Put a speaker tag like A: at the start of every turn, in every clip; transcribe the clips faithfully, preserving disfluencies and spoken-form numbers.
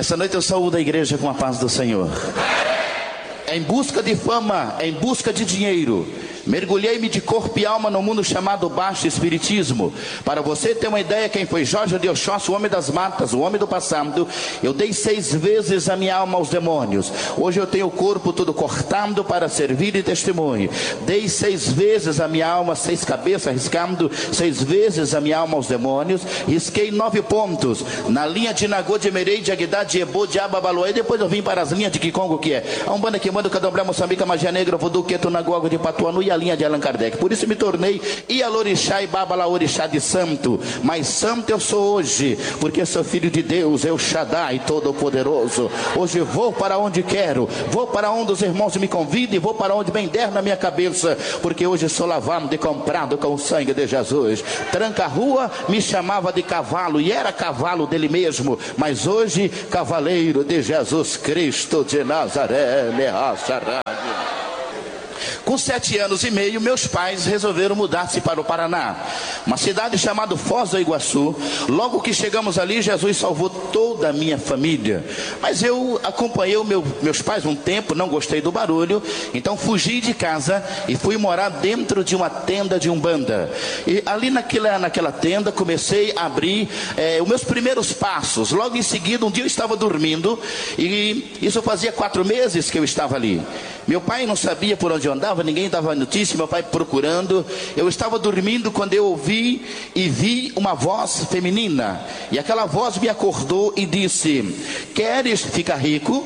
A: Nessa noite eu saúdo a igreja com a paz do Senhor. Em busca de fama, em busca de dinheiro, mergulhei-me de corpo e alma no mundo chamado baixo espiritismo. Para você ter uma ideia, quem foi Jorge de Oxóssi, o homem das matas, o homem do passado, eu dei seis vezes a minha alma aos demônios. Hoje eu tenho o corpo todo cortado para servir e testemunho. Dei seis vezes a minha alma, seis cabeças, riscando seis vezes a minha alma aos demônios. Risquei nove pontos na linha de Nagô, de Merei, de Aguidá, de Ebô, de Ababaloé. Depois eu vim para as linhas de Kikongo, que é a Umbanda, Quimbanda, Candomblé, Moçambique, Magia Negra, Voodoo, Queto, Nagô, de Patuanu e a linha de Allan Kardec. Por isso me tornei Ialorixá e Babalaorixá de santo. Mas santo eu sou hoje, porque sou filho de Deus, El Shaddai Todo-Poderoso. Hoje vou para onde quero, vou para onde os irmãos me convidam, e vou para onde bem der na minha cabeça, porque hoje sou lavado e comprado com o sangue de Jesus. Tranca-rua me chamava de cavalo, e era cavalo dele mesmo, mas hoje cavaleiro de Jesus Cristo de Nazaré. Com sete anos e meio, meus pais resolveram mudar-se para o Paraná, uma cidade chamada Foz do Iguaçu. Logo que chegamos ali, Jesus salvou toda a minha família. Mas eu acompanhei o meu, meus pais um tempo, não gostei do barulho, então fugi de casa e fui morar dentro de uma tenda de Umbanda. E ali naquela, naquela tenda comecei a abrir é, os meus primeiros passos. Logo em seguida, um dia eu estava dormindo, e isso fazia quatro meses que eu estava ali. Meu pai não sabia por onde eu andava, ninguém dava notícia, meu pai procurando. Eu estava dormindo quando eu ouvi e vi uma voz feminina. E aquela voz me acordou e disse: queres ficar rico?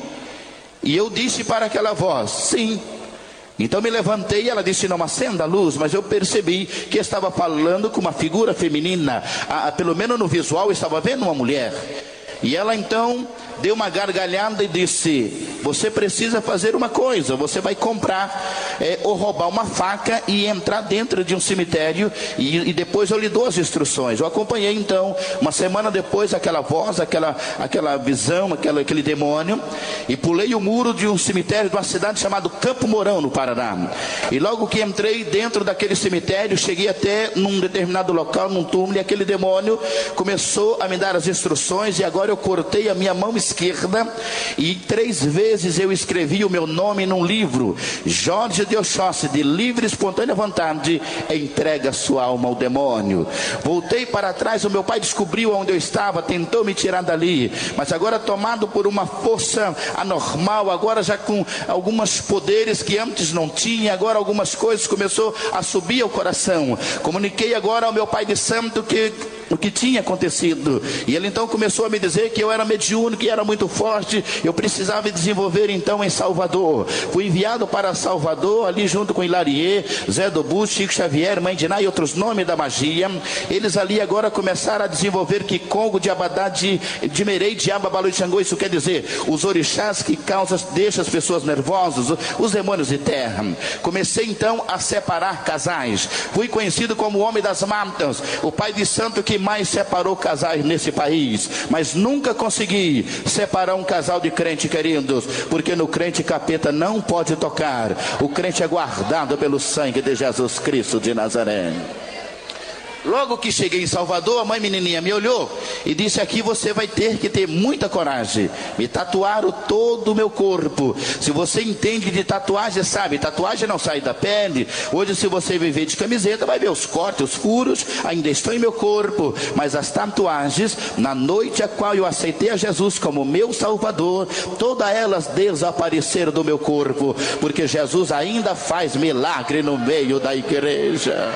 A: E eu disse para aquela voz: sim. Então me levantei e ela disse: não acenda a luz. Mas eu percebi que estava falando com uma figura feminina. Ah, pelo menos no visual eu estava vendo uma mulher. E ela então deu uma gargalhada e disse: você precisa fazer uma coisa, você vai comprar é, ou roubar uma faca e entrar dentro de um cemitério, e, e depois eu lhe dou as instruções. Eu acompanhei então, uma semana depois, aquela voz, aquela, aquela visão, aquela, aquele demônio, e pulei o muro de um cemitério de uma cidade chamada Campo Mourão, no Paraná. E logo que entrei dentro daquele cemitério, cheguei até num determinado local, num túmulo, e aquele demônio começou a me dar as instruções. E agora eu cortei a minha mão esquerda, e três vezes eu escrevi o meu nome num livro: Jorge de Oxóssi, de livre e espontânea vontade, entrega sua alma ao demônio. Voltei para trás, o meu pai descobriu onde eu estava, tentou me tirar dali, mas agora tomado por uma força anormal, agora já com alguns poderes que antes não tinha, agora algumas coisas começou a subir ao coração. Comuniquei agora ao meu pai de santo que o que tinha acontecido, e ele então começou a me dizer que eu era mediúnico, que era muito forte, eu precisava desenvolver então em Salvador. Fui enviado para Salvador, ali junto com Hilarie, Zé do Bus, Chico Xavier, Mãe de Ná e outros nomes da magia. Eles ali agora começaram a desenvolver Kikongo, de Abadá, de, de Merei, de Ababalu e Xangô. Isso quer dizer, os orixás que causam, deixam as pessoas nervosas, os demônios de terra. Comecei então a separar casais. Fui conhecido como o homem das matas, o pai de santo que mais separou casais nesse país, mas nunca consegui separar um casal de crente, queridos, porque no crente capeta não pode tocar. O crente é guardado pelo sangue de Jesus Cristo de Nazaré. Logo que cheguei em Salvador, a mãe menininha me olhou e disse: aqui você vai ter que ter muita coragem. Me tatuaram todo o meu corpo. Se você entende de tatuagem, sabe, tatuagem não sai da pele. Hoje, se você viver de camiseta, vai ver os cortes, os furos ainda estão em meu corpo. Mas as tatuagens, na noite a qual eu aceitei a Jesus como meu Salvador, todas elas desapareceram do meu corpo, porque Jesus ainda faz milagre no meio da igreja.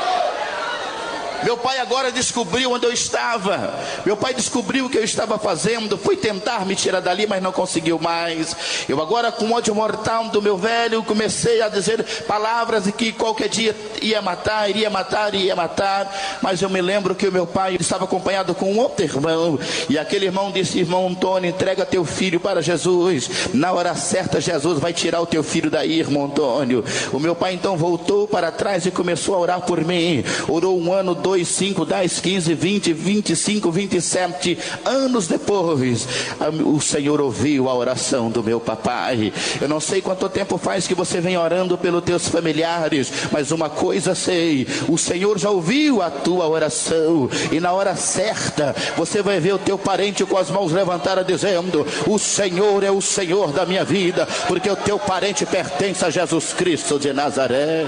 A: Meu pai agora descobriu onde eu estava. Meu pai descobriu o que eu estava fazendo. Fui tentar me tirar dali, mas não conseguiu mais. Eu agora, com ódio mortal do meu velho, comecei a dizer palavras de que qualquer dia ia matar, iria matar, iria matar. Mas eu me lembro que o meu pai estava acompanhado com um outro irmão, e aquele irmão disse: irmão Antônio, entrega teu filho para Jesus. Na hora certa Jesus vai tirar o teu filho daí, irmão Antônio. O meu pai então voltou para trás e começou a orar por mim. Orou um ano, dois, cinco, dez, quinze, vinte, vinte e cinco, vinte e sete anos depois, o Senhor ouviu a oração do meu papai. Eu não sei quanto tempo faz que você vem orando pelos teus familiares, mas uma coisa sei: o Senhor já ouviu a tua oração, e na hora certa você vai ver o teu parente com as mãos levantadas dizendo: o Senhor é o Senhor da minha vida, porque o teu parente pertence a Jesus Cristo de Nazaré.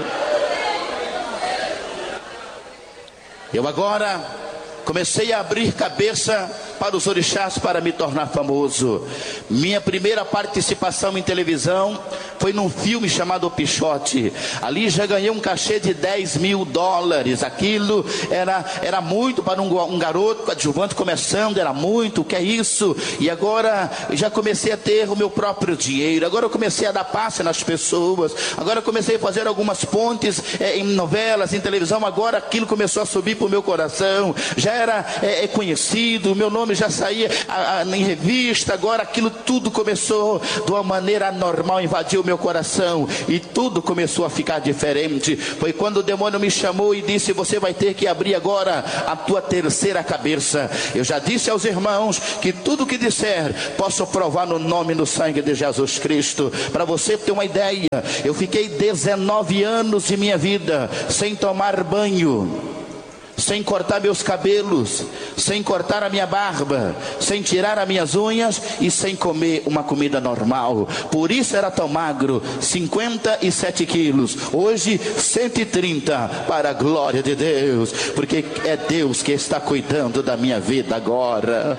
A: Eu agora comecei a abrir cabeça para os orixás para me tornar famoso. Minha primeira participação em televisão foi num filme chamado O Pichote. Ali já ganhei um cachê de dez mil dólares. Aquilo era, era muito para um, um garoto adjuvante começando, era muito, o que é isso? E agora eu já comecei a ter o meu próprio dinheiro. Agora eu comecei a dar passe nas pessoas. Agora eu comecei a fazer algumas pontes é, em novelas, em televisão. Agora aquilo começou a subir para o meu coração. Já era é, é conhecido, o meu nome já saía a, a, em revista. Agora aquilo tudo começou de uma maneira anormal, invadiu o meu coração, e tudo começou a ficar diferente. Foi quando o demônio me chamou e disse: você vai ter que abrir agora a tua terceira cabeça. Eu já disse aos irmãos que tudo que disser posso provar no nome e no sangue de Jesus Cristo. Para você ter uma ideia, eu fiquei dezenove anos de minha vida sem tomar banho, sem cortar meus cabelos, sem cortar a minha barba, sem tirar as minhas unhas e sem comer uma comida normal. Por isso era tão magro, cinquenta e sete quilos. Hoje cento e trinta, para a glória de Deus, porque é Deus que está cuidando da minha vida agora.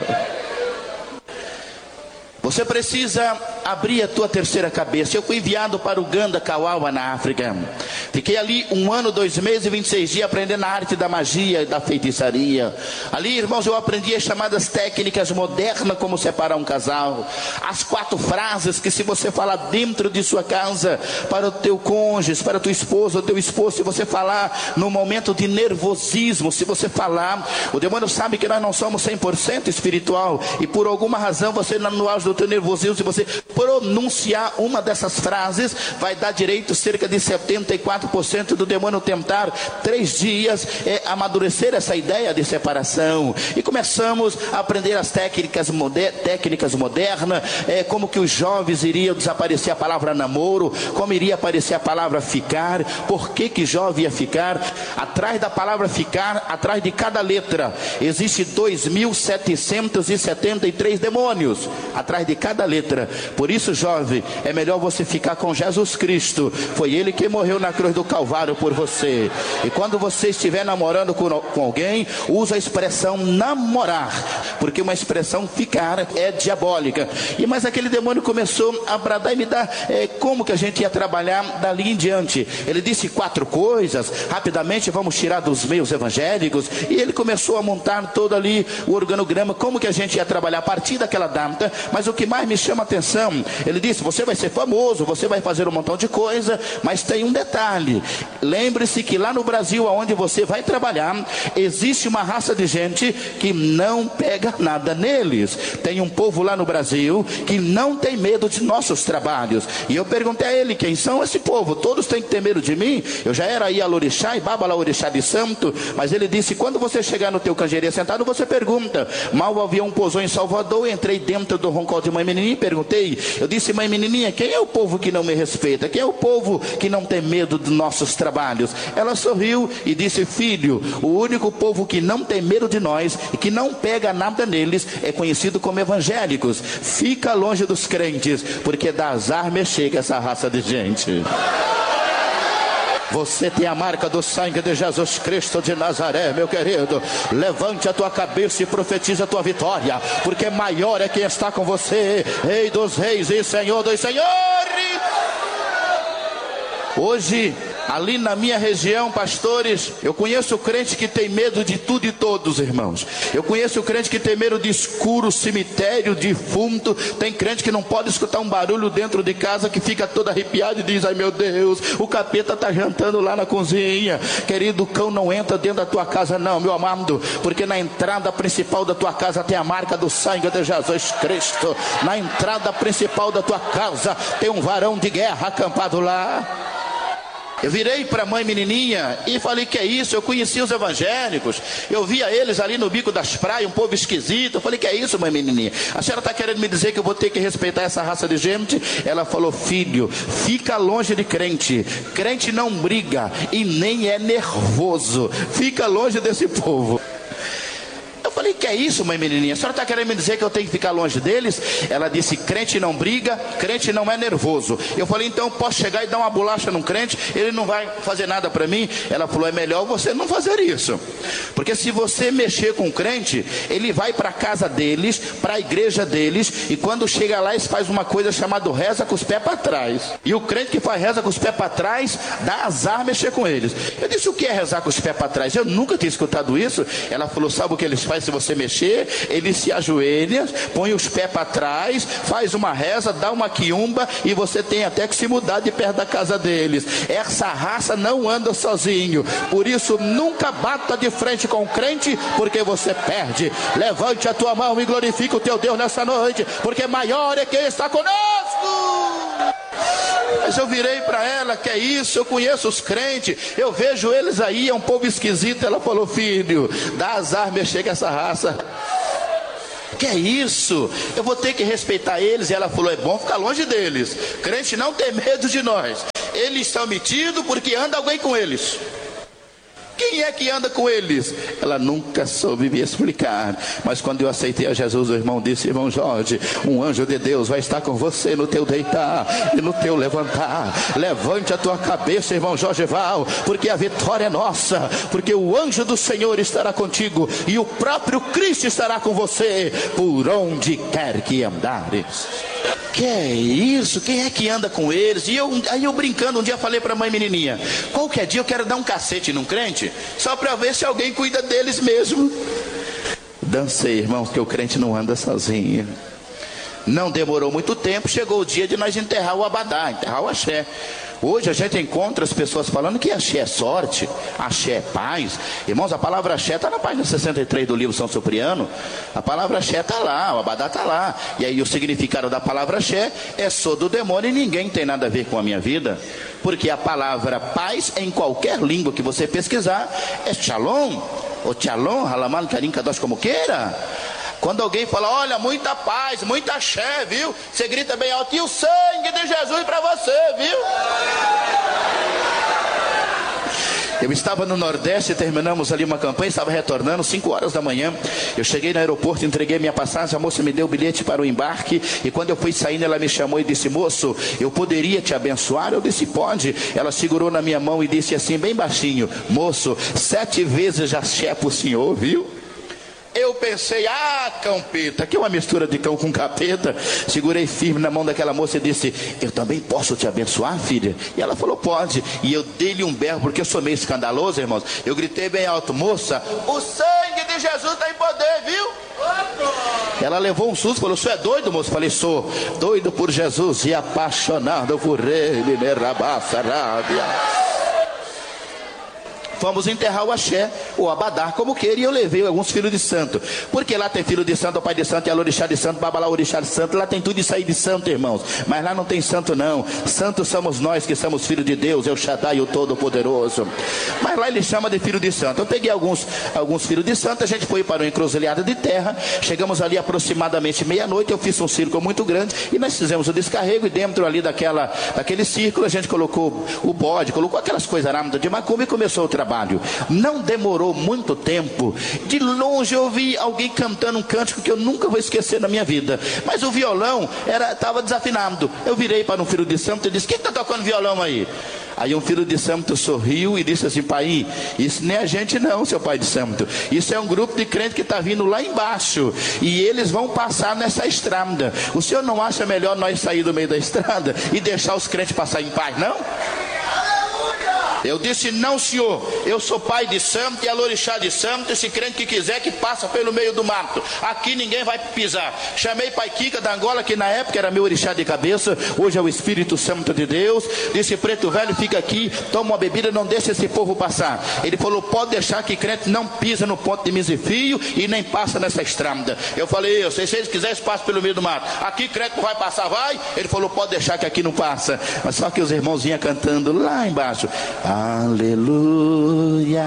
A: Você precisa abrir a tua terceira cabeça. Eu fui enviado para Uganda, Kawawa, na África. Fiquei ali um ano, dois meses e vinte e seis dias aprendendo a arte da magia e da feitiçaria. Ali, irmãos, eu aprendi as chamadas técnicas modernas, como separar um casal. As quatro frases que, se você falar dentro de sua casa, para o teu cônjuge, para a tua esposa, o teu esposo, se você falar no momento de nervosismo, se você falar, o demônio sabe que nós não somos cem por cento espiritual, e por alguma razão você, no auge do teu nervosismo, se você pronunciar uma dessas frases, vai dar direito cerca de setenta e quatro por cento do demônio tentar três dias é, amadurecer essa ideia de separação. E começamos a aprender as técnicas, moder, técnicas modernas, é, como que os jovens iriam desaparecer a palavra namoro, como iria aparecer a palavra ficar, por que que jovem ia ficar. Atrás da palavra ficar, atrás de cada letra, existe dois mil setecentos e setenta e três demônios atrás de cada letra. Por isso, jovem, é melhor você ficar com Jesus Cristo. Foi Ele que morreu na cruz do Calvário por você. E quando você estiver namorando com, com alguém, usa a expressão namorar, porque uma expressão ficar é diabólica. E mas aquele demônio começou a bradar e me dar é, como que a gente ia trabalhar dali em diante. Ele disse quatro coisas, rapidamente vamos tirar dos meios evangélicos, e ele começou a montar todo ali o organograma, como que a gente ia trabalhar a partir daquela data. Mas o que mais me chama a atenção, ele disse: você vai ser famoso, você vai fazer um montão de coisa, mas tem um detalhe. Lembre-se que lá no Brasil, aonde você vai trabalhar, existe uma raça de gente que não pega nada neles. Tem um povo lá no Brasil que não tem medo de nossos trabalhos. E eu perguntei a ele: quem são esse povo? Todos têm que ter medo de mim? Eu já era aí a Lorixá e Baba Lorixá de Santo. Mas ele disse: quando você chegar no teu canjeria sentado, você pergunta. Mal o avião pousou em Salvador, eu entrei dentro do roncol de mãe menininha e perguntei. Eu disse: mãe menininha, quem é o povo que não me respeita? Quem é o povo que não tem medo dos nossos trabalhos? Ela sorriu e disse: filho, o único povo que não tem medo de nós e que não pega nada neles é conhecido como evangélicos. Fica longe dos crentes, porque dá azar mexer com essa raça de gente. Você tem a marca do sangue de Jesus Cristo de Nazaré, meu querido. Levante a tua cabeça e profetiza a tua vitória, porque maior é quem está com você, Rei dos reis e Senhor dos senhores. Hoje, ali na minha região, pastores, eu conheço crente que tem medo de tudo e todos, irmãos. Eu conheço crente que tem medo de escuro, cemitério, defunto. Tem crente que não pode escutar um barulho dentro de casa, que fica todo arrepiado e diz: ai meu Deus, o capeta está jantando lá na cozinha. Querido, o cão não entra dentro da tua casa não, meu amado, porque na entrada principal da tua casa tem a marca do sangue de Jesus Cristo. Na entrada principal da tua casa tem um varão de guerra acampado lá. Eu virei para a mãe menininha e falei, que é isso? Eu conhecia os evangélicos, eu via eles ali no bico das praias, um povo esquisito. Eu falei, que é isso, mãe menininha? A senhora está querendo me dizer que eu vou ter que respeitar essa raça de gente? Ela falou, filho, fica longe de crente. Crente não briga e nem é nervoso. Fica longe desse povo. Eu falei, que é isso, mãe menininha? A senhora está querendo me dizer que eu tenho que ficar longe deles? Ela disse, crente não briga, crente não é nervoso. Eu falei, então eu posso chegar e dar uma bolacha num crente, ele não vai fazer nada para mim? Ela falou, é melhor você não fazer isso, porque se você mexer com o crente, ele vai para a casa deles, para a igreja deles, e quando chega lá, eles faz uma coisa chamada reza com os pés para trás. E o crente que faz reza com os pés para trás, dá azar mexer com eles. Eu disse, o que é rezar com os pés para trás? Eu nunca tinha escutado isso. Ela falou, sabe o que eles fazem? Se você mexer, ele se ajoelha, põe os pés para trás, faz uma reza, dá uma quiumba, e você tem até que se mudar de perto da casa deles. Essa raça não anda sozinho, por isso nunca bata de frente com o crente, porque você perde. Levante a tua mão e glorifique o teu Deus nessa noite, porque maior é quem está conosco. Mas eu virei para ela, que é isso? Eu conheço os crentes, eu vejo eles aí, é um povo esquisito. Ela falou, filho, dá azar mexer com essa raça. Que é isso? Eu vou ter que respeitar eles. E ela falou, é bom ficar longe deles. Crente não tem medo de nós. Eles estão metidos porque anda alguém com eles. Quem é que anda com eles? Ela nunca soube me explicar. Mas quando eu aceitei a Jesus, o irmão disse, irmão Jorge, um anjo de Deus vai estar com você no teu deitar e no teu levantar. Levante a tua cabeça, irmão Jorge Val, porque a vitória é nossa, porque o anjo do Senhor estará contigo e o próprio Cristo estará com você por onde quer que andares. Que é isso? Quem é que anda com eles? E eu, aí eu brincando, um dia falei para a mãe menininha, qualquer dia eu quero dar um cacete num crente, só para ver se alguém cuida deles mesmo. Dancei, irmãos, que o crente não anda sozinho. Não demorou muito tempo, chegou o dia de nós enterrar o abadá, enterrar o axé. Hoje a gente encontra as pessoas falando que axé é sorte, axé é paz. Irmãos, a palavra axé está na página sessenta e três do livro São Cipriano. A palavra axé está lá, o abadá está lá. E aí o significado da palavra axé é sou do demônio e ninguém tem nada a ver com a minha vida. Porque a palavra paz, em qualquer língua que você pesquisar, é shalom, ou shalom, halaman, karim, kadosh, como queira. Quando alguém fala, olha, muita paz, muita axé, viu? Você grita bem alto, e o sangue de Jesus para você, viu? Eu estava no Nordeste, terminamos ali uma campanha, estava retornando, cinco horas da manhã. Eu cheguei no aeroporto, entreguei minha passagem, a moça me deu o bilhete para o embarque. E quando eu fui saindo, ela me chamou e disse, moço, eu poderia te abençoar? Eu disse, pode. Ela segurou na minha mão e disse assim, bem baixinho, moço, sete vezes já axé pro senhor, viu? Eu pensei, ah, cãopeta, que é uma mistura de cão com capeta. Segurei firme na mão daquela moça e disse, eu também posso te abençoar, filha? E ela falou, pode. E eu dei-lhe um berro, porque eu sou meio escandaloso, irmãos. Eu gritei bem alto, moça, o sangue de Jesus está em poder, viu? Ela levou um susto, falou, o senhor é doido, moço? Falei, sou doido por Jesus e apaixonado por ele, né, rabaça, rábia. Fomos enterrar o axé, o abadá, como queira, e eu levei alguns filhos de santo, porque lá tem filho de santo, o pai de santo, e alorixá de santo, babalá orixá de santo, lá tem tudo isso aí de santo, irmãos, mas lá não tem santo não, santos somos nós que somos filhos de Deus, é o Shaddai, o Todo-Poderoso, mas lá ele chama de filho de santo. Eu peguei alguns, alguns filhos de santo, a gente foi para uma encruzilhada de terra, chegamos ali aproximadamente meia-noite, eu fiz um círculo muito grande, e nós fizemos o descarrego, e dentro ali daquela, daquele círculo, a gente colocou o bode, colocou aquelas coisas lá de macumba e começou o trabalho. Não demorou muito tempo. De longe eu ouvi alguém cantando um cântico que eu nunca vou esquecer na minha vida, mas o violão estava desafinado. Eu virei para um filho de santo e disse, quem está tocando violão aí? Aí um filho de santo sorriu e disse assim, pai, isso nem é a gente não, seu pai de santo, isso é um grupo de crente que está vindo lá embaixo, e eles vão passar nessa estrada. O senhor não acha melhor nós sair do meio da estrada e deixar os crentes passar em paz, não? Eu disse: não, senhor, eu sou pai de santo e alorixá de santo. Esse crente que quiser que passa pelo meio do mato, aqui ninguém vai pisar. Chamei pai Kika da Angola, que na época era meu orixá de cabeça, hoje é o Espírito Santo de Deus. Disse: preto velho, fica aqui, toma uma bebida, não deixa esse povo passar. Ele falou: pode deixar que crente não pisa no ponto de mesa e fio e nem passa nessa estrada. Eu falei: eu sei, se eles quiserem espaço pelo meio do mato, aqui crente não vai passar, vai? Ele falou: pode deixar que aqui não passa. Mas só que os irmãos vinham cantando lá embaixo: aleluia,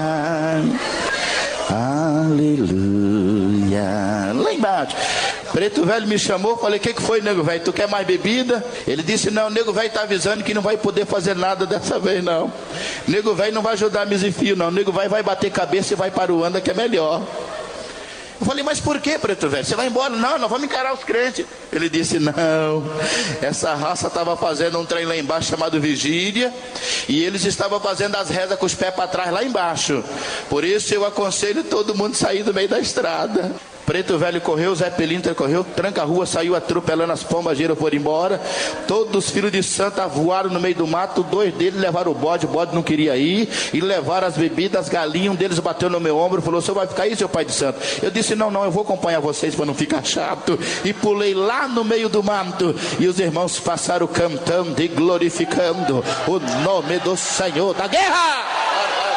A: aleluia, lá embaixo. Preto velho me chamou, falei: o que, que foi, nego velho? Tu quer mais bebida? Ele disse: não, o nego velho está avisando que não vai poder fazer nada dessa vez, não. Nego velho não vai ajudar a misifio, não. Nego velho vai bater cabeça e vai para o anda, que é melhor. Eu falei: mas por que, preto velho? Você vai embora? Não, nós vamos encarar os crentes. Ele disse: não, essa raça estava fazendo um trem lá embaixo chamado vigília, e eles estavam fazendo as rezas com os pés para trás lá embaixo. Por isso eu aconselho todo mundo sair do meio da estrada. Preto velho correu, Zé Pelintra correu, tranca a rua, saiu atropelando as pombas, giram foram embora. Todos os filhos de santa voaram no meio do mato. Dois deles levaram o bode, o bode não queria ir, e levaram as bebidas, as galinhas. Um deles bateu no meu ombro e falou: o senhor vai ficar aí, seu pai de santo? Eu disse: não, não, eu vou acompanhar vocês para não ficar chato. E pulei lá no meio do mato, e os irmãos passaram cantando e glorificando o nome do Senhor da guerra.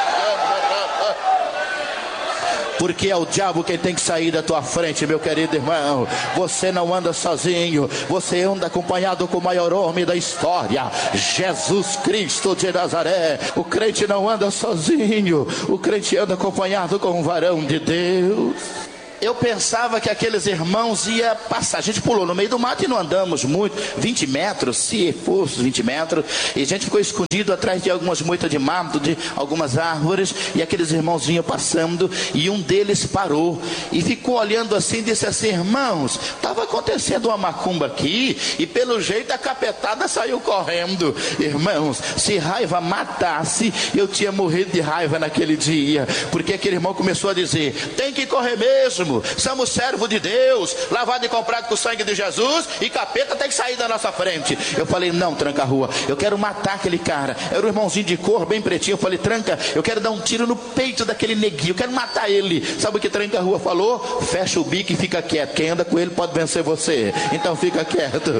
A: Porque é o diabo quem tem que sair da tua frente, meu querido irmão. Você não anda sozinho, você anda acompanhado com o maior homem da história, Jesus Cristo de Nazaré. O crente não anda sozinho, o crente anda acompanhado com um varão de Deus. Eu pensava que aqueles irmãos iam passar. A gente pulou no meio do mato e não andamos muito, vinte metros, se fosse vinte metros, e a gente ficou escondido atrás de algumas moitas de mato, de algumas árvores, e aqueles irmãos vinham passando, e um deles parou e ficou olhando assim e disse assim: irmãos, estava acontecendo uma macumba aqui, e pelo jeito a capetada saiu correndo. Irmãos, se raiva matasse, eu tinha morrido de raiva naquele dia, porque aquele irmão começou a dizer: tem que correr mesmo, somos servos de Deus, lavado e comprado com o sangue de Jesus, e capeta tem que sair da nossa frente. Eu falei: não, tranca a rua, eu quero matar aquele cara. Era um irmãozinho de cor, bem pretinho. Eu falei: tranca, eu quero dar um tiro no peito daquele neguinho, eu quero matar ele. Sabe o que tranca a rua falou? Fecha o bico e fica quieto, quem anda com ele pode vencer você, então fica quieto.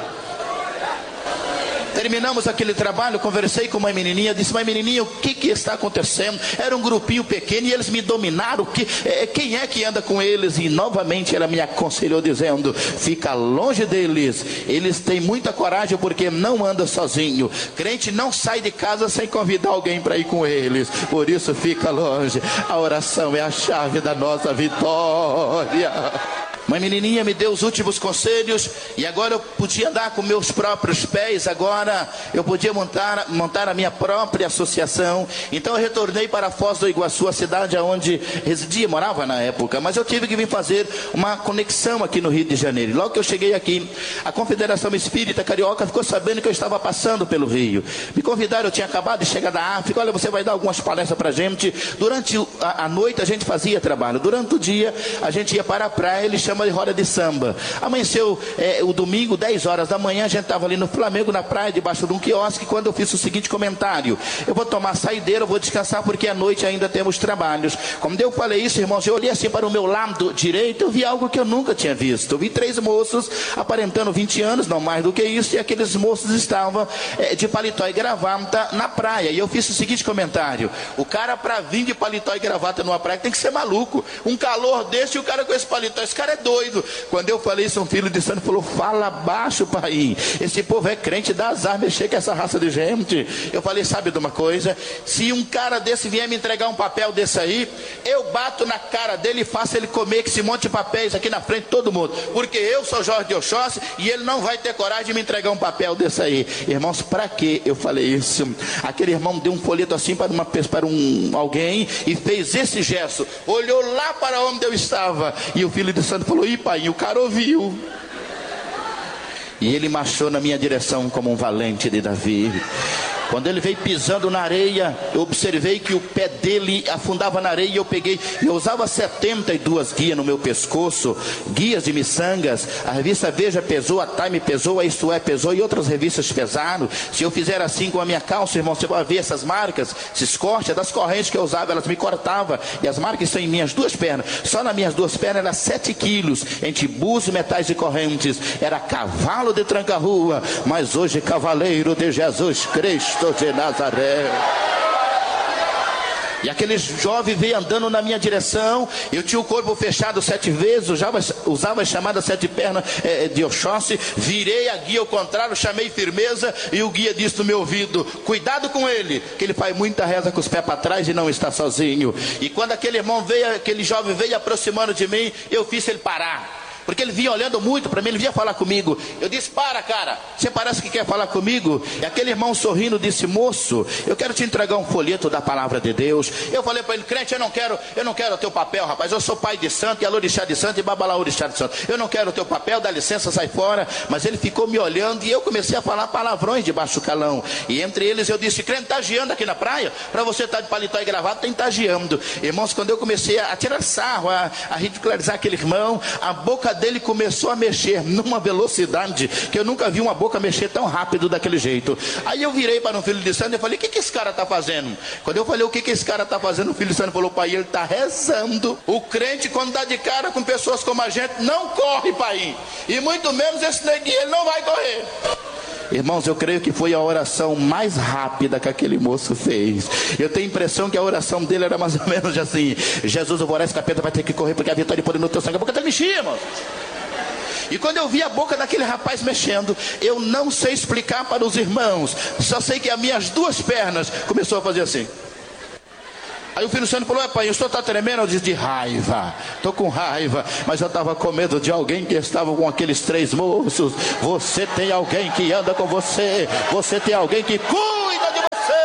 A: Terminamos aquele trabalho, conversei com uma menininha, disse: mas menininha, o que que está acontecendo? Era um grupinho pequeno e eles me dominaram. Que, é, quem é que anda com eles? E novamente ela me aconselhou dizendo: fica longe deles, eles têm muita coragem porque não anda sozinho. Crente não sai de casa sem convidar alguém para ir com eles, por isso fica longe. A oração é a chave da nossa vitória. Uma menininha me deu os últimos conselhos, e agora eu podia andar com meus próprios pés, agora eu podia montar, montar a minha própria associação. Então eu retornei para Foz do Iguaçu, a cidade onde residia, morava na época, mas eu tive que vir fazer uma conexão aqui no Rio de Janeiro. Logo que eu cheguei aqui, a Confederação Espírita Carioca ficou sabendo que eu estava passando pelo Rio. Me convidaram, eu tinha acabado de chegar da África: olha, você vai dar algumas palestras para a gente. Durante a, a noite a gente fazia trabalho, durante o dia a gente ia para a praia, ele chama de roda de samba. Amanheceu é, o domingo, dez horas da manhã, a gente estava ali no Flamengo, na praia, debaixo de um quiosque, quando eu fiz o seguinte comentário: eu vou tomar saideira, eu vou descansar, porque à noite ainda temos trabalhos. Como eu falei isso, irmãos, eu olhei assim para o meu lado direito, eu vi algo que eu nunca tinha visto. Eu vi três moços aparentando vinte anos, não mais do que isso, e aqueles moços estavam é, de paletó e gravata na praia. E eu fiz o seguinte comentário: o cara para vir de paletó e gravata numa praia tem que ser maluco. Um calor desse e o cara com esse paletó, esse cara é doido. Quando eu falei isso, um filho de santo falou: fala baixo, pai, esse povo é crente, dá azar mexer com essa raça de gente. Eu falei: sabe de uma coisa, se um cara desse vier me entregar um papel desse aí, eu bato na cara dele e faço ele comer que esse monte de papéis aqui na frente de todo mundo, porque eu sou Jorge de Oxóssi e ele não vai ter coragem de me entregar um papel desse aí. Irmãos, para que eu falei isso? Aquele irmão deu um folheto assim para, uma, para um, alguém e fez esse gesto, olhou lá para onde eu estava, e o filho de santo falou: ih, pai, o cara ouviu. E ele marchou na minha direção como um valente de Davi. Quando ele veio pisando na areia, eu observei que o pé dele afundava na areia. Eu peguei, eu usava setenta e duas guias no meu pescoço, guias de miçangas. A revista Veja pesou, a Time pesou, a Isto É pesou e outras revistas pesaram. Se eu fizer assim com a minha calça, irmão, você vai ver essas marcas, esses cortes, das correntes que eu usava, elas me cortavam. E as marcas estão em minhas duas pernas. Só nas minhas duas pernas era sete quilos, entre búzios, metais e correntes. Era cavalo de tranca-rua, mas hoje cavaleiro de Jesus Cristo de Nazaré. E aquele jovem veio andando na minha direção. Eu tinha o corpo fechado sete vezes, usava, usava a chamada sete pernas é, de Oxóssi. Virei a guia ao contrário, chamei firmeza. E o guia disse no meu ouvido: cuidado com ele, que ele faz muita reza com os pés para trás e não está sozinho. E quando aquele irmão veio, aquele jovem veio aproximando de mim, eu fiz ele parar. Porque ele vinha olhando muito para mim, ele vinha falar comigo. Eu disse: para, cara, você parece que quer falar comigo. E aquele irmão sorrindo disse: moço, eu quero te entregar um folheto da palavra de Deus. Eu falei para ele: crente, eu não quero, eu não quero o teu papel, rapaz. Eu sou pai de santo, e alorixá de santo, e babalaorixá de santo. Eu não quero o teu papel, dá licença, sai fora. Mas ele ficou me olhando e eu comecei a falar palavrões debaixo do calão. E entre eles eu disse: crente, tá giando aqui na praia? Para você estar tá de paletó e gravata, tem que estar tá giando. Irmãos, quando eu comecei a tirar sarro, a, a ridicularizar aquele irmão, a boca dele começou a mexer numa velocidade que eu nunca vi uma boca mexer tão rápido daquele jeito. Aí eu virei para um filho de santo e falei: o que, que esse cara está fazendo? Quando eu falei o que, que esse cara está fazendo, o filho de santo falou: pai, ele está rezando. O crente, quando dá de cara com pessoas como a gente, não corre, pai, e muito menos esse neguinho, ele não vai correr. Irmãos, eu creio que foi a oração mais rápida que aquele moço fez. Eu tenho a impressão que a oração dele era mais ou menos assim: Jesus, eu vou orar, esse capeta vai ter que correr, porque a vitória e poder no teu sangue. A boca está mexida, irmãos. E quando eu vi a boca daquele rapaz mexendo, eu não sei explicar para os irmãos, só sei que as minhas duas pernas começou a fazer assim. Aí o filho santo falou: é, pai, o senhor está tremendo? Eu disse: de raiva, estou com raiva, mas eu estava com medo de alguém que estava com aqueles três moços. Você tem alguém que anda com você, você tem alguém que cuida de você.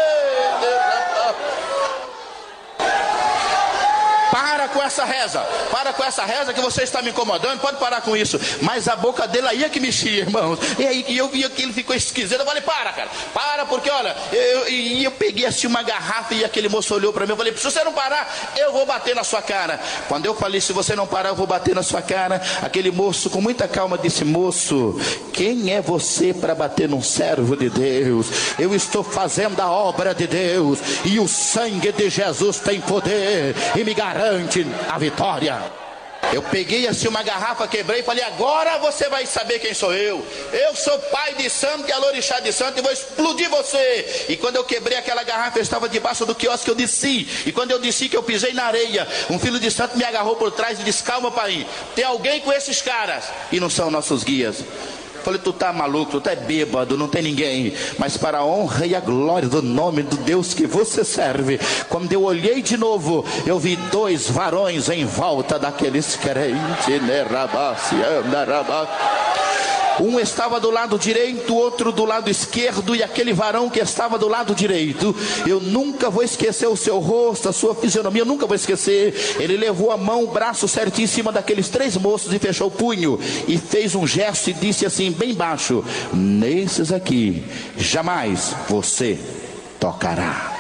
A: Para com essa reza, para com essa reza que você está me incomodando, pode parar com isso. Mas a boca dele aí é que mexia, irmãos. E aí eu vi que ele ficou esquisito. Eu falei: para, cara, para, porque olha, eu, e eu peguei assim uma garrafa e aquele moço olhou para mim. Eu falei: se você não parar, eu vou bater na sua cara. Quando eu falei: se você não parar, eu vou bater na sua cara, aquele moço com muita calma disse: moço, quem é você para bater num servo de Deus? Eu estou fazendo a obra de Deus, e o sangue de Jesus tem poder e me garante a vitória. Eu peguei assim uma garrafa, quebrei e falei: agora você vai saber quem sou eu. Eu sou pai de santo e alorixá de santo, e vou explodir você. E quando eu quebrei aquela garrafa, eu estava debaixo do quiosque, eu desci. E quando eu desci, que eu pisei na areia, um filho de santo me agarrou por trás e disse: calma, pai, tem alguém com esses caras, e não são nossos guias. Falei: tu tá maluco, tu tá é bêbado, não tem ninguém. Mas para a honra e a glória do nome do Deus que você serve, quando eu olhei de novo, eu vi dois varões em volta daqueles crentes, né, rabassi, anda, rabassi. Um estava do lado direito, o outro do lado esquerdo, e aquele varão que estava do lado direito, eu nunca vou esquecer o seu rosto, a sua fisionomia, eu nunca vou esquecer. Ele levou a mão, o braço certinho em cima daqueles três moços e fechou o punho, e fez um gesto e disse assim, bem baixo: nesses aqui, jamais você tocará.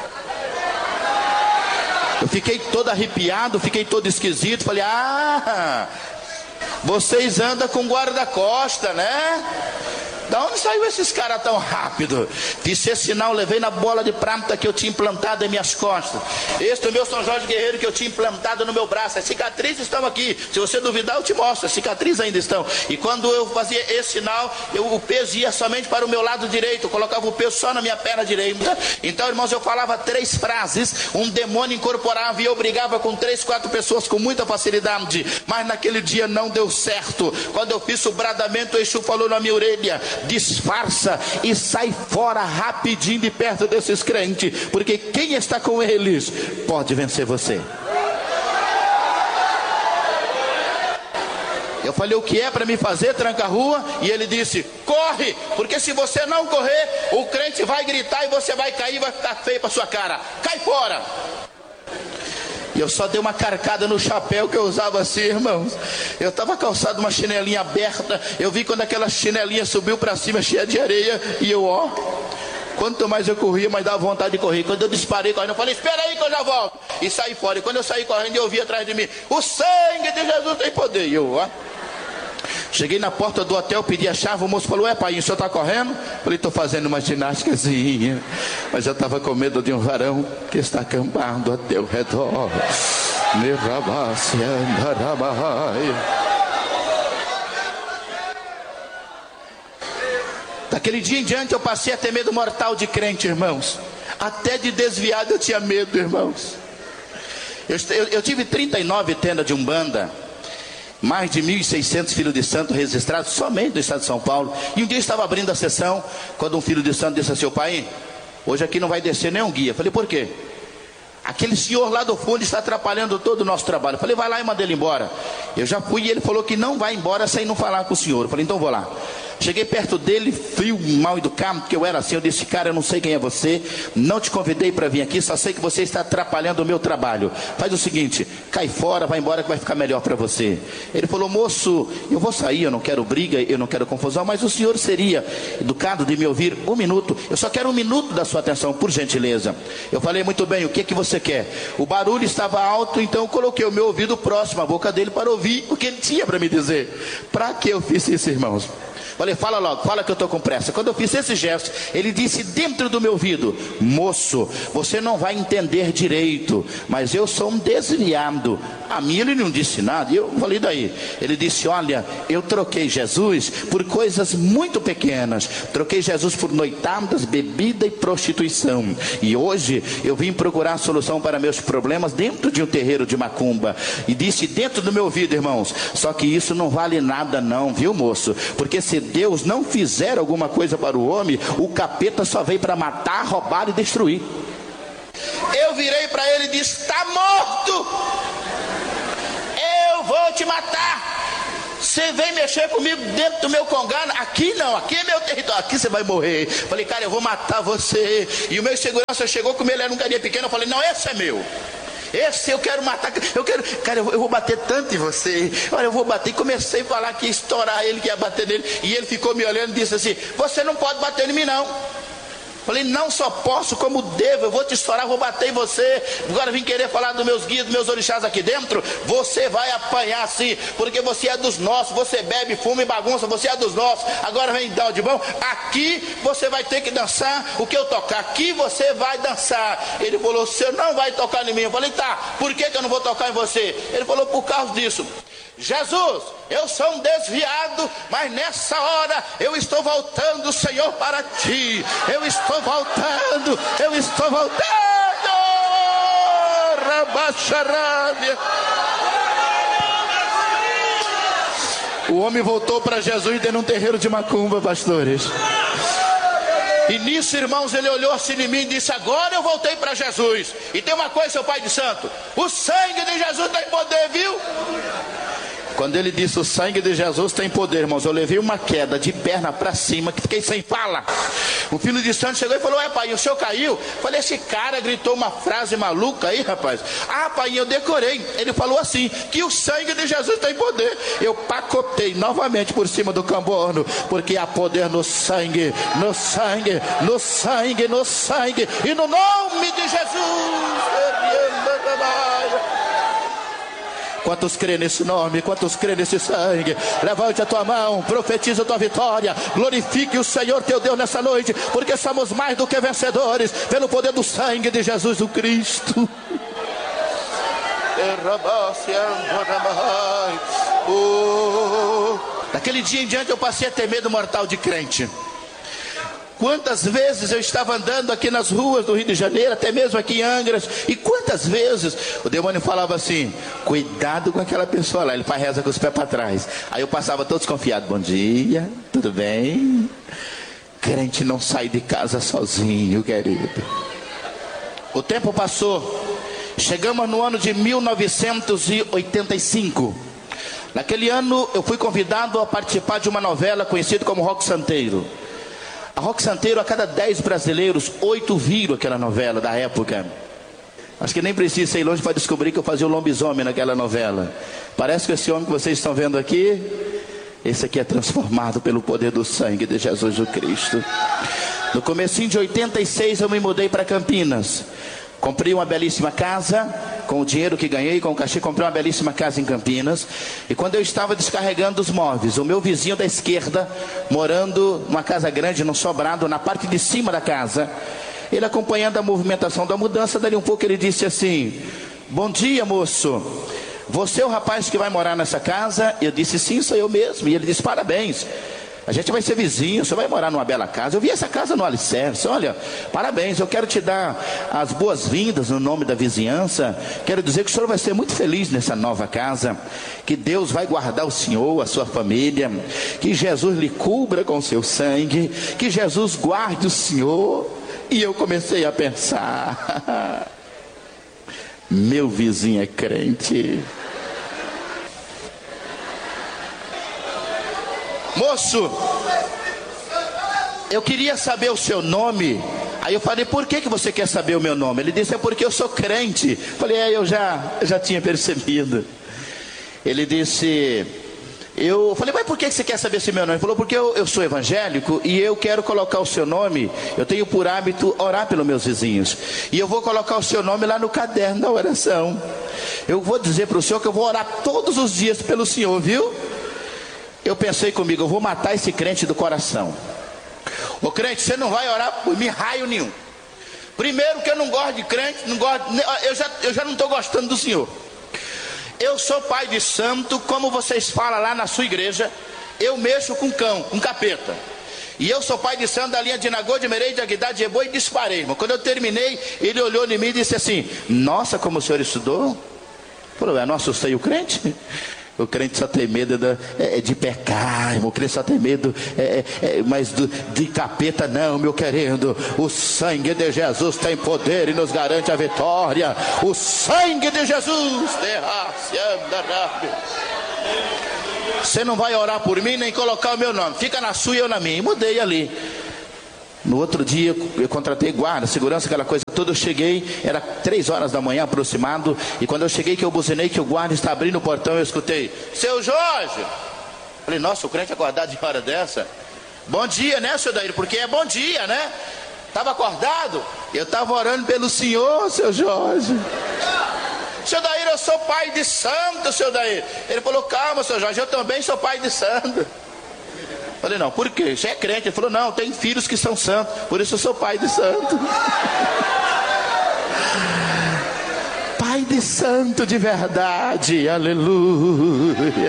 A: Eu fiquei todo arrepiado, fiquei todo esquisito, falei: ah, vocês andam com guarda-costa, né? Da onde saiu esses caras tão rápido? Fiz esse sinal, levei na bola de prata que eu tinha implantado em minhas costas. Este é o meu São Jorge Guerreiro que eu tinha implantado no meu braço. As cicatrizes estão aqui. Se você duvidar, eu te mostro. As cicatrizes ainda estão. E quando eu fazia esse sinal, eu, o peso ia somente para o meu lado direito. Eu colocava o peso só na minha perna direita. Então, irmãos, eu falava três frases. Um demônio incorporava e eu brigava com três, quatro pessoas com muita facilidade. Mas naquele dia não deu certo. Quando eu fiz o bradamento, o Exu falou na minha orelha: disfarça e sai fora rapidinho de perto desses crentes, porque quem está com eles pode vencer você. Eu falei: o que é para me fazer, tranca-rua? E ele disse: corre, porque se você não correr, o crente vai gritar e você vai cair, vai ficar feio para sua cara. Cai fora. E eu só dei uma carcada no chapéu que eu usava assim, irmãos. Eu estava calçado uma chinelinha aberta. Eu vi quando aquela chinelinha subiu para cima cheia de areia. E eu, ó, Quanto mais eu corria, mais dava vontade de correr. Quando eu disparei correndo, eu falei, espera aí que eu já volto. E saí fora. E quando eu saí correndo, eu ouvi atrás de mim, o sangue de Jesus tem poder. E eu, ó. Cheguei na porta do hotel, pedi a chave, o moço falou, é pai, o senhor está correndo? Falei, estou fazendo uma ginástica,zinha. Mas eu estava com medo de um varão que está acampando a teu redor. Daquele dia em diante eu passei a ter medo mortal de crente, irmãos. Até de desviado eu tinha medo, irmãos. Eu, eu, eu tive trinta e nove tendas de umbanda, mais de mil e seiscentos filhos de santo registrados somente no estado de São Paulo. E um dia eu estava abrindo a sessão, quando um filho de santo disse assim, pai, hoje aqui não vai descer nenhum guia. Falei, por quê? Aquele senhor lá do fundo está atrapalhando todo o nosso trabalho. Falei, vai lá e manda ele embora. Eu já fui e ele falou que não vai embora sem não falar com o senhor. Falei, então vou lá. Cheguei perto dele, frio, mal educado, porque eu era assim. Eu disse, cara, eu não sei quem é você, não te convidei para vir aqui, só sei que você está atrapalhando o meu trabalho. Faz o seguinte, cai fora, vai embora que vai ficar melhor para você. Ele falou, moço, eu vou sair, eu não quero briga, eu não quero confusão, mas o senhor seria educado de me ouvir um minuto? Eu só quero um minuto da sua atenção, por gentileza. Eu falei, muito bem, o que que você quer? O barulho estava alto, então eu coloquei o meu ouvido próximo à boca dele para ouvir o que ele tinha para me dizer. Para que eu fiz isso, irmãos? Falei, fala logo, fala que eu estou com pressa. Quando eu fiz esse gesto, ele disse dentro do meu ouvido, moço, você não vai entender direito, mas eu sou um desviado. A mim ele não disse nada, e eu falei, daí? Ele disse, olha, eu troquei Jesus por coisas muito pequenas. Troquei Jesus por noitadas, bebida e prostituição. E hoje eu vim procurar solução para meus problemas dentro de um terreiro de macumba. E disse dentro do meu ouvido, irmãos, só que isso não vale nada não, viu, moço? Porque se Deus não fizer alguma coisa para o homem, o capeta só veio para matar, roubar e destruir. Eu virei para ele e disse, está morto, eu vou te matar. Você vem mexer comigo dentro do meu congado? Aqui não, aqui é meu território, aqui você vai morrer. Falei, cara, eu vou matar você. E o meu segurança chegou, como ele era um carinha pequeno, eu falei, não, esse é meu. Esse eu quero matar, eu quero, cara, eu, eu vou bater tanto em você. Olha, eu vou bater. E comecei a falar que ia estourar ele, que ia bater nele. E ele ficou me olhando e disse assim, você não pode bater em mim não. Falei, não só posso como devo, eu vou te estourar, vou bater em você. Agora vim querer falar dos meus guias, dos meus orixás aqui dentro. Você vai apanhar sim, porque você é dos nossos. Você bebe, fuma e bagunça, você é dos nossos. Agora vem dar o de bom. Aqui você vai ter que dançar o que eu tocar, aqui você vai dançar. Ele falou, você não vai tocar em mim. Eu falei, tá, por que que eu não vou tocar em você? Ele falou, por causa disso. Jesus, eu sou um desviado, mas nessa hora eu estou voltando, Senhor, para ti. Eu estou voltando, eu estou voltando. Rabacharabia. O homem voltou para Jesus dentro de um terreiro de macumba, pastores. E nisso, irmãos, ele olhou assim em mim e disse, agora eu voltei para Jesus. E tem uma coisa, seu pai de santo, o sangue de Jesus tem poder, viu? Quando ele disse o sangue de Jesus tem poder, irmãos, eu levei uma queda de perna para cima, que fiquei sem fala. O filho de santo chegou e falou, é pai, o senhor caiu? Falei, esse cara gritou uma frase maluca aí, rapaz. Ah, pai, eu decorei. Ele falou assim, que o sangue de Jesus tem poder. Eu pacotei novamente por cima do camborno, porque há poder no sangue, no sangue, no sangue, no sangue, e no nome de Jesus. Quantos crê nesse nome, quantos crê nesse sangue? Levante a tua mão, profetiza a tua vitória, glorifique o Senhor teu Deus nessa noite, porque somos mais do que vencedores, pelo poder do sangue de Jesus o Cristo. Oh. Daquele dia em diante eu passei a ter medo mortal de crente. Quantas vezes eu estava andando aqui nas ruas do Rio de Janeiro, até mesmo aqui em Angras, e quantas vezes o demônio falava assim, cuidado com aquela pessoa lá, ele faz reza com os pés para trás. Aí eu passava todo desconfiado, bom dia, tudo bem? Crente não sai de casa sozinho, querido. O tempo passou, chegamos no ano de mil novecentos e oitenta e cinco. Naquele ano eu fui convidado a participar de uma novela conhecida como Roque Santeiro. A Roque Santeiro, a cada dez brasileiros, oito viram aquela novela da época. Acho que nem precisa ir longe para descobrir que eu fazia o lobisomem naquela novela. Parece que esse homem que vocês estão vendo aqui, esse aqui é transformado pelo poder do sangue de Jesus o Cristo. No comecinho de oitenta e seis eu me mudei para Campinas. Comprei uma belíssima casa, com o dinheiro que ganhei, com o cachê, comprei uma belíssima casa em Campinas. E quando eu estava descarregando os móveis, o meu vizinho da esquerda, morando numa casa grande, num sobrado, na parte de cima da casa, ele acompanhando a movimentação da mudança, dali um pouco ele disse assim: bom dia, moço, você é o rapaz que vai morar nessa casa? Eu disse: sim, sou eu mesmo. E ele disse: parabéns, a gente vai ser vizinho, você vai morar numa bela casa. Eu vi essa casa no alicerce, olha, parabéns, eu quero te dar as boas-vindas no nome da vizinhança. Quero dizer que o senhor vai ser muito feliz nessa nova casa, que Deus vai guardar o senhor, a sua família, que Jesus lhe cubra com seu sangue, que Jesus guarde o senhor. E eu comecei a pensar: meu vizinho é crente. Moço, eu queria saber o seu nome. Aí eu falei: por que que você quer saber o meu nome? Ele disse: é porque eu sou crente. Falei: é, eu já, eu já tinha percebido. Ele disse: eu falei: mas por que você quer saber esse meu nome? Ele falou: porque eu, eu sou evangélico e eu quero colocar o seu nome. Eu tenho por hábito orar pelos meus vizinhos, e eu vou colocar o seu nome lá no caderno da oração. Eu vou dizer para o senhor que eu vou orar todos os dias pelo senhor, viu? Eu pensei comigo: eu vou matar esse crente do coração. Ô crente, você não vai orar por mim raio nenhum. Primeiro que eu não gosto de crente, não gosto, eu já, eu já não estou gostando do senhor. Eu sou pai de santo, como vocês falam lá na sua igreja. Eu mexo com cão, com capeta. E eu sou pai de santo da linha de Nagô, de Merei, de Aguidá, de Eboi e de Esparema. Quando eu terminei, ele olhou em mim e disse assim: nossa, como o senhor estudou? Falou: é, não assustei o crente? O crente só tem medo de, é, de pecar, irmão. O crente só tem medo, é, é, mas do, de capeta não, meu querido. O sangue de Jesus tem poder e nos garante a vitória. O sangue de Jesus. Você não vai orar por mim nem colocar o meu nome. Fica na sua e eu na minha. E mudei ali. No outro dia eu contratei guarda, segurança, aquela coisa toda. Eu cheguei, era três horas da manhã aproximado. E quando eu cheguei, que eu buzinei, que o guarda está abrindo o portão, eu escutei: seu Jorge. Falei: nossa, o crente acordado de hora dessa? Bom dia, né, seu Daír? Porque é bom dia, né? Estava acordado? Eu estava orando pelo senhor, seu Jorge. Seu Daír, eu sou pai de santo, seu Daír. Ele falou: calma, seu Jorge, eu também sou pai de santo. Falei: não, por quê? Você é crente? Ele falou: não, tem filhos que são santos, por isso eu sou pai de santo. Pai de santo de verdade, aleluia.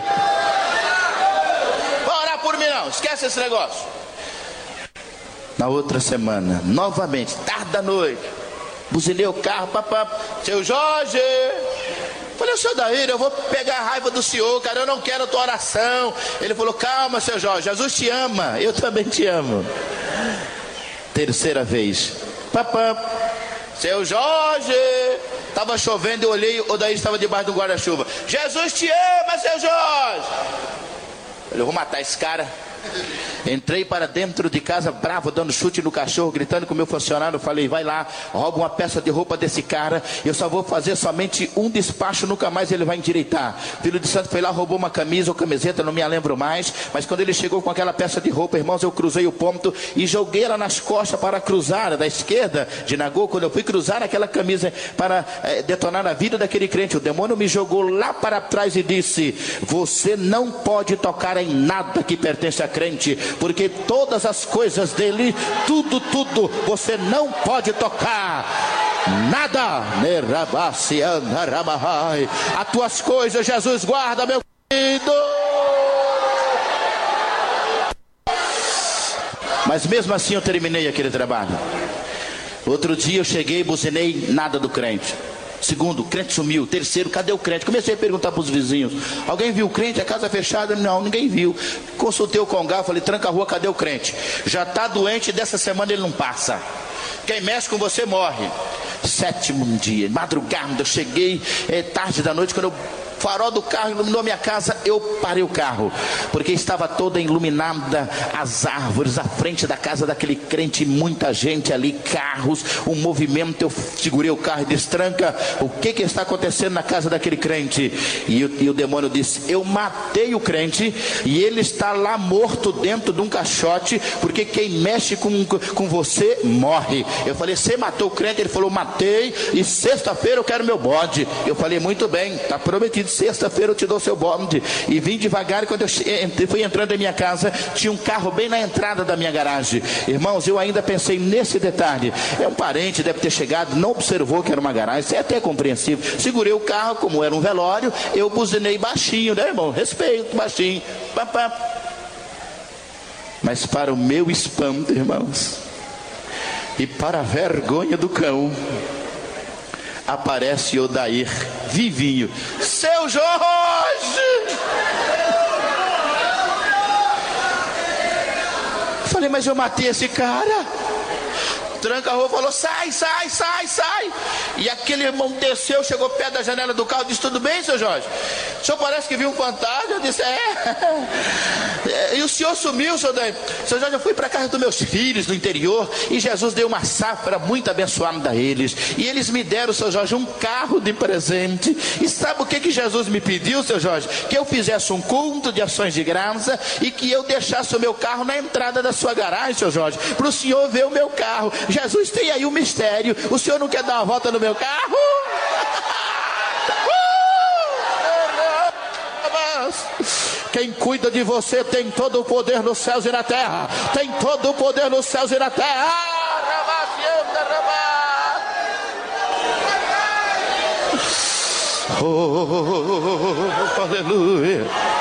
A: Vai orar por mim não, esquece esse negócio. Na outra semana, novamente, tarde da noite, buzinei o carro, papá, seu Jorge. Falei: seu Daír, eu vou pegar a raiva do senhor, cara, eu não quero a tua oração. Ele falou: calma, seu Jorge, Jesus te ama, eu também te amo. Terceira vez, papá, seu Jorge. Estava chovendo, eu olhei, o Daír estava debaixo do guarda-chuva. Jesus te ama, seu Jorge. Eu vou matar esse cara. Entrei para dentro de casa bravo, dando chute no cachorro, gritando com o meu funcionário. Falei: vai lá, rouba uma peça de roupa desse cara. Eu só vou fazer somente um despacho, nunca mais ele vai endireitar. Filho de santo foi lá, roubou uma camisa ou camiseta, não me lembro mais. Mas quando ele chegou com aquela peça de roupa, irmãos, eu cruzei o ponto e joguei ela nas costas para cruzar da esquerda de Nagô. Quando eu fui cruzar aquela camisa para é, detonar a vida daquele crente, o demônio me jogou lá para trás e disse: você não pode tocar em nada que pertence a crente, porque todas as coisas dele, tudo, tudo, você não pode tocar. Nada. As tuas coisas, Jesus guarda, meu querido. Mas mesmo assim eu terminei aquele trabalho. Outro dia eu cheguei, buzinei, nada do crente. Segundo, o crente sumiu. Terceiro, cadê o crente? Comecei a perguntar para os vizinhos: alguém viu o crente? A casa fechada? Não, ninguém viu. Consultei o Congá, falei: tranca a rua, cadê o crente? Já está doente, dessa semana ele não passa. Quem mexe com você morre. Sétimo dia, madrugada, eu cheguei é, tarde da noite. Quando eu farol do carro iluminou minha casa, eu parei o carro, porque estava toda iluminada, as árvores à frente da casa daquele crente, muita gente ali, carros, um movimento. Eu segurei o carro e disse: tranca, o que que está acontecendo na casa daquele crente? E o, e o demônio disse: eu matei o crente e ele está lá morto dentro de um caixote, porque quem mexe com, com você morre. Eu falei: você matou o crente? Ele falou: matei, e sexta-feira eu quero meu bode. Eu falei: muito bem, está prometido, sexta-feira eu te dou seu bode. E vim devagar, e quando eu fui entrando em minha casa, tinha um carro bem na entrada da minha garagem. Irmãos, eu ainda pensei nesse detalhe: é um parente, deve ter chegado, não observou que era uma garagem. Isso é até compreensível. Segurei o carro, como era um velório, eu buzinei baixinho, né, irmão? Respeito, baixinho. Pá, pá. Mas para o meu espanto, irmãos, e para a vergonha do cão, aparece Odair vivinho. Seu Jorge! Falei: mas eu matei esse cara. Tranca a rua, falou: sai, sai, sai, sai. E aquele irmão desceu, chegou perto da janela do carro, disse: tudo bem, seu Jorge? O senhor parece que viu um fantasma. Eu disse: é. E o senhor sumiu, seu Jorge? Seu Jorge, eu fui para a casa dos meus filhos no interior, e Jesus deu uma safra muito abençoada a eles, e eles me deram, seu Jorge, um carro de presente. E sabe o que que Jesus me pediu, seu Jorge? Que eu fizesse um culto de ações de graça, e que eu deixasse o meu carro na entrada da sua garagem, seu Jorge, para o senhor ver o meu carro. Jesus, tem aí um mistério. O senhor não quer dar uma volta no meu carro? Quem cuida de você tem todo o poder nos céus e na terra. Tem todo o poder nos céus e na terra. Oh, aleluia.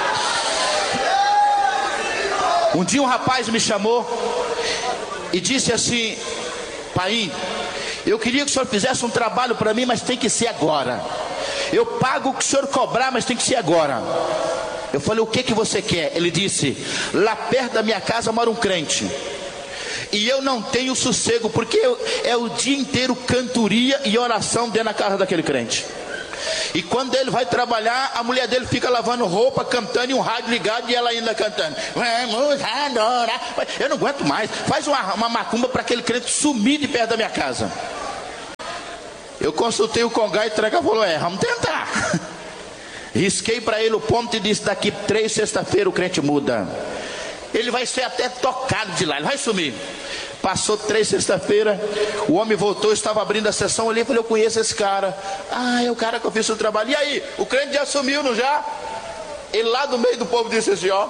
A: Um dia um rapaz me chamou e disse assim: pai, eu queria que o senhor fizesse um trabalho para mim, mas tem que ser agora. Eu pago o que o senhor cobrar, mas tem que ser agora. Eu falei: o que que você quer? Ele disse: lá perto da minha casa mora um crente, e eu não tenho sossego, porque eu, é o dia inteiro cantoria e oração dentro da casa daquele crente. E quando ele vai trabalhar, a mulher dele fica lavando roupa, cantando, e um rádio ligado, e ela ainda cantando: vamos adorar. Eu não aguento mais. Faz uma, uma macumba para aquele crente sumir de perto da minha casa. Eu consultei o Congá e Tranca falou: é, vamos tentar. Risquei para ele o ponto e disse: daqui três sexta-feira o crente muda. Ele vai ser até tocado de lá, ele vai sumir. Passou três sexta-feira, o homem voltou, estava abrindo a sessão, eu olhei e falei: eu conheço esse cara. Ah, é o cara que eu fiz o trabalho. E aí, o crente já sumiu, não já? Ele lá do meio do povo disse assim, ó.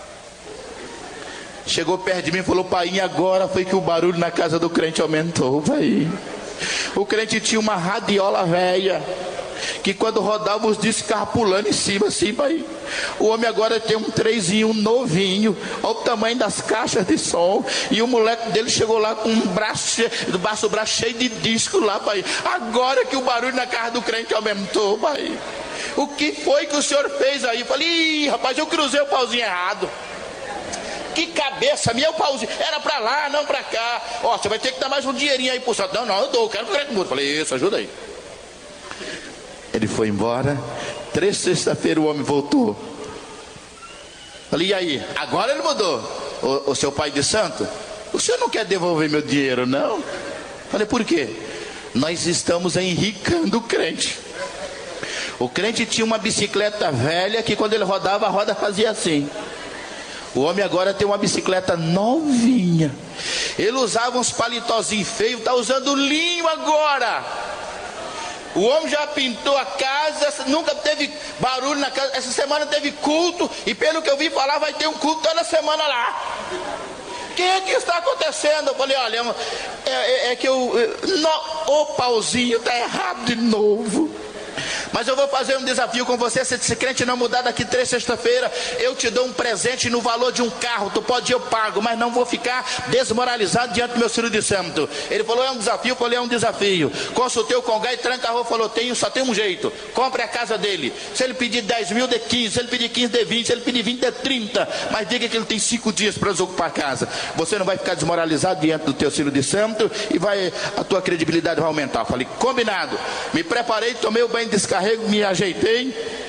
A: Chegou perto de mim e falou: pai, agora foi que o barulho na casa do crente aumentou, pai. O crente tinha uma radiola velha, que quando rodava os discos ficavam pulando em cima assim, pai. O homem agora tem um trezinho novinho, olha o tamanho das caixas de som. E o moleque dele chegou lá com um braço cheio, do braço, braço cheio de disco lá, pai. Agora que o barulho na casa do crente aumentou, pai. O que foi que o senhor fez aí? Eu falei: ih, rapaz, eu cruzei o pauzinho errado. Que cabeça minha, o pauzinho era pra lá, não pra cá. Ó, você vai ter que dar mais um dinheirinho aí pro santo. Não, não, eu dou, eu quero que o crente mude. Falei: isso, ajuda aí. Ele foi embora. Três sexta-feira o homem voltou. Falei: e aí? Agora ele mudou. O, o seu pai de santo, o senhor não quer devolver meu dinheiro, não? Falei: por quê? Nós estamos enricando o crente. O crente tinha uma bicicleta velha que quando ele rodava, a roda fazia assim. O homem agora tem uma bicicleta novinha. Ele usava uns palitozinhos feios, está usando linho agora. O homem já pintou a casa, nunca teve barulho na casa. Essa semana teve culto, e pelo que eu vi falar, vai ter um culto toda semana lá. O que é que está acontecendo? Eu falei: olha, é, é, é que eu, no, o pauzinho está errado de novo. Mas eu vou fazer um desafio com você. Se esse crente não mudar daqui três sexta-feira, eu te dou um presente no valor de um carro. Tu pode ir, eu pago, mas não vou ficar desmoralizado diante do meu filho de santo. Ele falou: é um desafio. Eu falei: é um desafio. Consultei o Congá e Tranca a rua, falou: tenho, só tem um jeito. Compre a casa dele. Se ele pedir dez mil, dê quinze. Se ele pedir quinze, dê vinte. Se ele pedir vinte, dê trinta. Mas diga que ele tem cinco dias para desocupar a casa. Você não vai ficar desmoralizado diante do teu filho de santo, e vai, a tua credibilidade vai aumentar. Eu falei: combinado. Me preparei, tomei o banho de descarrego, me ajeitei.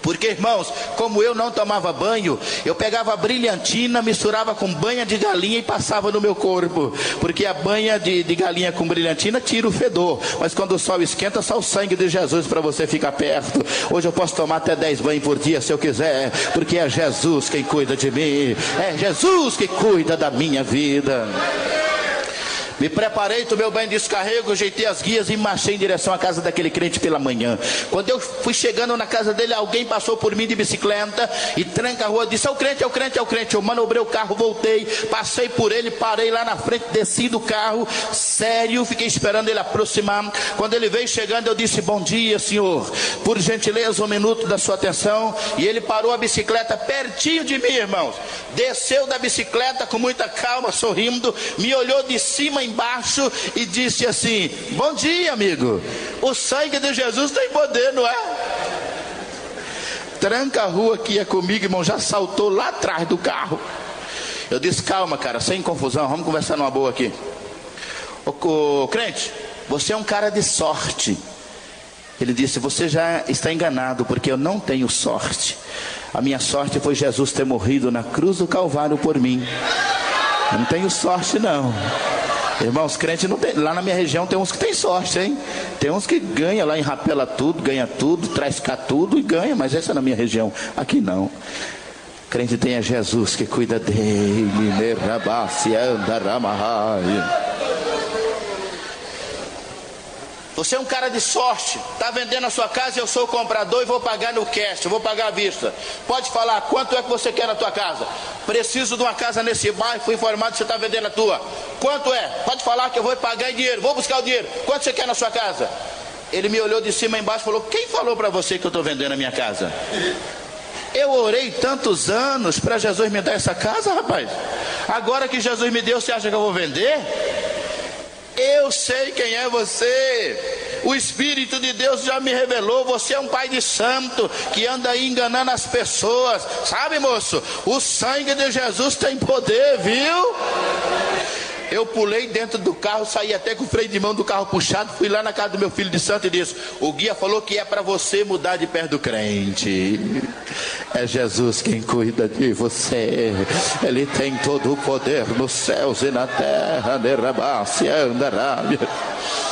A: Porque, irmãos, como eu não tomava banho, eu pegava brilhantina, misturava com banha de galinha e passava no meu corpo. Porque a banha de, de galinha com brilhantina tira o fedor, mas quando o sol esquenta, só o sangue de Jesus para você ficar perto. Hoje eu posso tomar até dez banhos por dia se eu quiser, porque é Jesus quem cuida de mim, é Jesus que cuida da minha vida. Me preparei, tomei o banho de descarrego, ajeitei as guias e marchei em direção à casa daquele crente pela manhã. Quando eu fui chegando na casa dele, alguém passou por mim de bicicleta e tranca a rua, disse: é o crente, é o crente, é o crente. Eu manobrei o carro, voltei, passei por ele, parei lá na frente, desci do carro, sério, fiquei esperando ele aproximar. Quando ele veio chegando, eu disse: bom dia, senhor, por gentileza um minuto da sua atenção. E ele parou a bicicleta pertinho de mim, irmãos, desceu da bicicleta com muita calma, sorrindo, me olhou de cima embaixo e disse assim: bom dia, amigo, o sangue de Jesus tem poder, não é? Tranca a rua que é comigo, irmão, já saltou lá atrás do carro. Eu disse: calma, cara, sem confusão, vamos conversar numa boa aqui. Ô, ô crente, você é um cara de sorte. Ele disse: você já está enganado, porque eu não tenho sorte. A minha sorte foi Jesus ter morrido na cruz do Calvário por mim. Eu não tenho sorte, não. Irmãos, crente não tem. Lá na minha região tem uns que tem sorte, hein? Tem uns que ganha lá em Rapela tudo, ganha tudo, traz cá tudo e ganha, mas essa é na minha região. Aqui não. Crente tem a Jesus que cuida dele. Você é um cara de sorte, está vendendo a sua casa, eu sou o comprador e vou pagar no cash, eu vou pagar à vista. Pode falar, quanto é que você quer na tua casa? Preciso de uma casa nesse bairro, fui informado que você está vendendo a tua. Quanto é? Pode falar que eu vou pagar em dinheiro, vou buscar o dinheiro. Quanto você quer na sua casa? Ele me olhou de cima a embaixo e falou: quem falou para você que eu estou vendendo a minha casa? Eu orei tantos anos para Jesus me dar essa casa, rapaz. Agora que Jesus me deu, você acha que eu vou vender? Eu sei quem é você. O Espírito de Deus já me revelou. Você é um pai de santo que anda aí enganando as pessoas. Sabe, moço? O sangue de Jesus tem poder, viu? Eu pulei dentro do carro, saí até com o freio de mão do carro puxado, fui lá na casa do meu filho de santo e disse: o guia falou que é para você mudar de perto do crente. É Jesus quem cuida de você. Ele tem todo o poder nos céus e na terra.